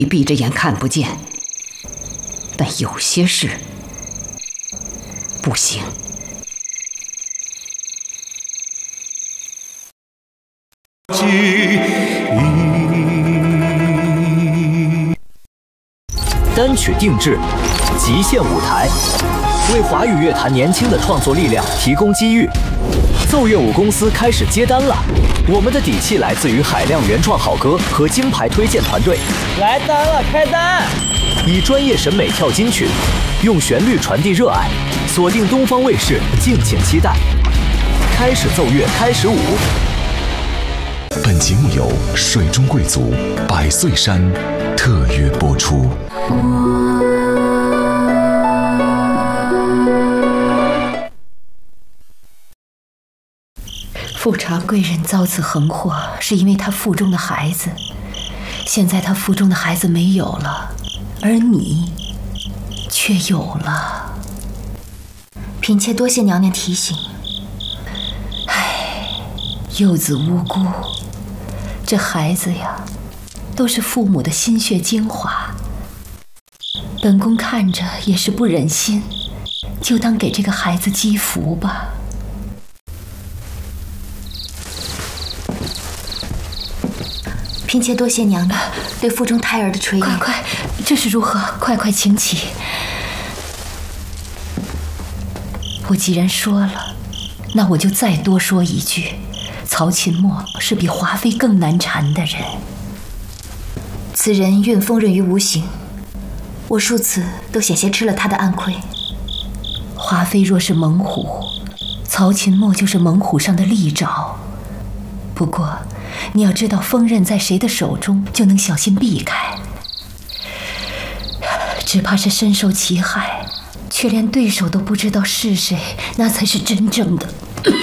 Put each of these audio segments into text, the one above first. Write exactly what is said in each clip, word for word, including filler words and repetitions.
闭着眼看不见，但有些事不行。 单曲定制，极限舞台，为华语乐坛年轻的创作力量提供机遇。奏乐舞公司开始接单了，我们的底气来自于海量原创好歌和金牌推荐团队。 来单了，开单！ 以专业审美跳金曲，用旋律传递热爱，锁定东方卫视，敬请期待。开始奏乐，开始舞。 本节目由水中贵族百岁山特约播出。 富察贵人遭此横祸，是因为他腹中的孩子。现在他腹中的孩子没有了，而你却有了。 嫔妾多谢娘娘提醒。 唉，幼子无辜，这孩子呀，都是父母的心血精华。本宫看着也是不忍心，就当给这个孩子积福吧。 嫔妾多谢娘娘对腹中胎儿的垂怜。 快快，这是如何？快快请起。我既然说了，那我就再多说一句：曹琴墨是比华妃更难缠的人。 此人运丰润于无形，我数次都险些吃了他的暗亏。 华妃若是猛虎，曹琴墨就是猛虎上的利爪。不过你要知道，锋刃在谁的手中，就能小心避开。只怕是深受其害，却连对手都不知道是谁，那才是真正的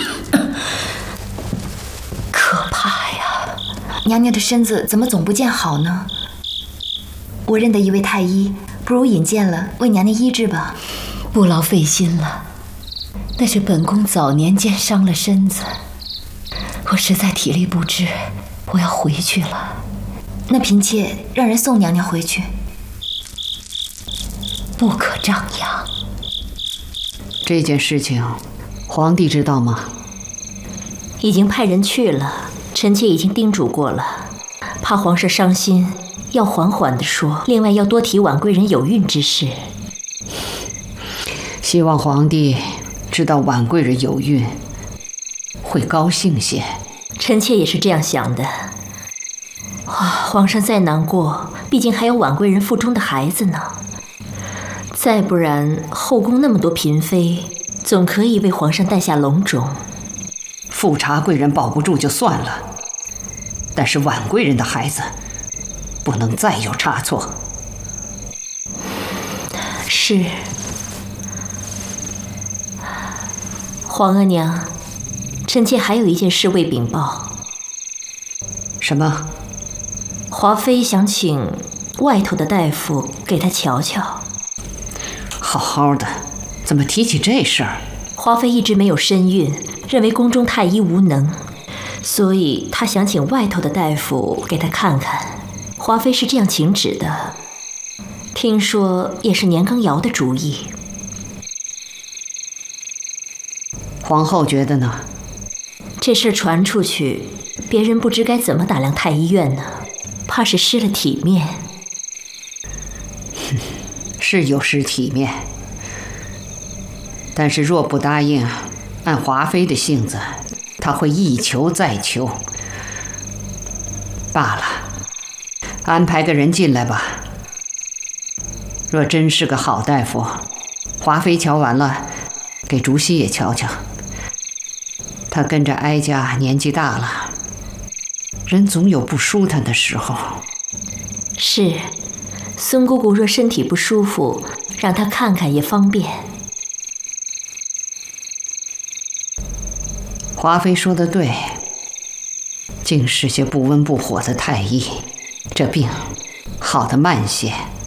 可怕呀！ 娘娘的身子怎么总不见好呢？我认得一位太医，不如引荐了，为娘娘医治吧。 不劳费心了，那是本宫早年间伤了身子，我实在体力不支，我要回去了。 那嫔妾让人送娘娘回去。 不可张扬。 这件事情，皇帝知道吗？ 已经派人去了，臣妾已经叮嘱过了，怕皇上伤心，要缓缓地说。另外要多提婉贵人有孕之事。 希望皇帝知道婉贵人有孕，会高兴些。 臣妾也是这样想的。啊，皇上再难过，毕竟还有婉贵人腹中的孩子呢。再不然，后宫那么多嫔妃，总可以为皇上诞下龙种。 富察贵人保不住就算了，但是婉贵人的孩子不能再有差错。 是。皇额娘，臣妾还有一件事未禀报。 什么？ 华妃想请外头的大夫给她瞧瞧。 好好的，怎么提起这事儿？ 华妃一直没有身孕，认为宫中太医无能，所以她想请外头的大夫给她看看。华妃是这样请旨的，听说也是年羹尧的主意。 皇后觉得呢？ 这事传出去，别人不知该怎么打量太医院呢，怕是失了体面。 是有失体面，但是若不答应，按华妃的性子，她会一求再求。罢了，安排个人进来吧。若真是个好大夫，华妃瞧完了，给竹溪也瞧瞧。他跟着哀家年纪大了，人总有不舒坦的时候。 是，孙姑姑若身体不舒服，让她看看也方便。 华妃说的对，竟是些不温不火的太医，这病好得慢些。